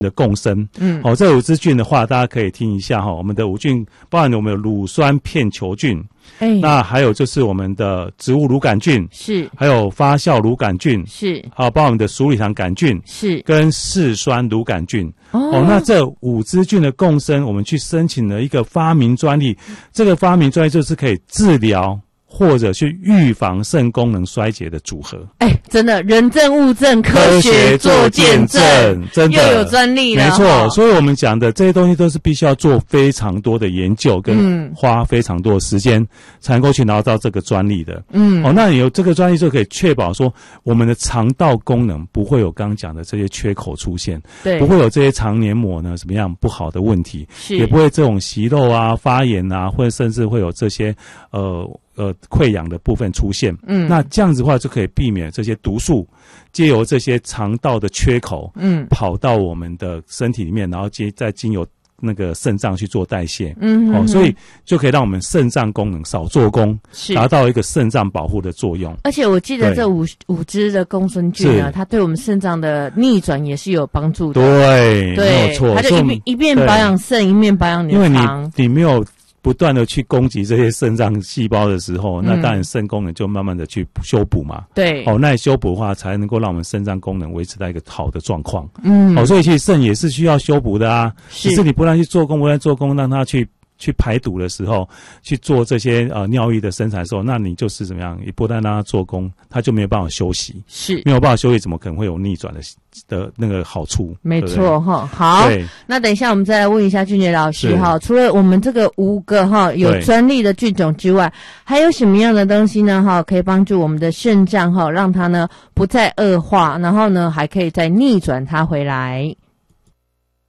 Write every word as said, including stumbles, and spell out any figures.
的共生，嗯，好、哦，这五支菌的话，大家可以听一下哈、哦。我们的五菌包含我们有乳酸片球菌，哎，那还有就是我们的植物乳杆菌，是，还有发酵乳杆菌，是，还有包含我们的鼠李糖杆菌，是，跟嗜酸乳杆菌。哦, 哦，那这五支菌的共生，我们去申请了一个发明专利，这个发明专利就是可以治疗或者去预防肾功能衰竭的组合。哎、欸，真的人证物证，科学做见证，真的又有专利了。没错，所以我们讲的这些东西都是必须要做非常多的研究，跟花非常多的时间才能够去拿到这个专利的。嗯，哦，那你有这个专利就可以确保说我们的肠道功能不会有刚刚讲的这些缺口出现，对，不会有这些肠黏膜呢怎么样不好的问题，是，也不会这种息肉啊、发炎啊，或者甚至会有这些呃。呃，溃疡的部分出现，嗯，那这样子的话就可以避免这些毒素藉由这些肠道的缺口，嗯，跑到我们的身体里面，然后接再经由那个肾脏去做代谢，嗯，哦，所以就可以让我们肾脏功能少做工，是达到一个肾脏保护的作用。而且我记得这五五支的共生菌呢，它对我们肾脏的逆转也是有帮助的。对，对，没有错，它就一面一面保养肾，一面保养你的肠，因为你你没有不断的去攻击这些肾脏细胞的时候，嗯、那当然肾功能就慢慢的去修补嘛。对，哦，那修补的话，才能够让我们肾脏功能维持在一个好的状况。嗯，哦，所以其实肾也是需要修补的啊，是只是你不让去做工，不让做工，让它去。去排毒的时候，去做这些呃尿液的生产的时候，那你就是怎么样？你不但让它做工，它就没有办法休息，是没有办法休息，怎么可能会有逆转的的那个好处？没错哈。好，那等一下我们再来问一下俊杰老师哈，除了我们这个五个哈有专利的菌种之外，还有什么样的东西呢？哈，可以帮助我们的肾脏哈，让它呢不再恶化，然后呢还可以再逆转它回来。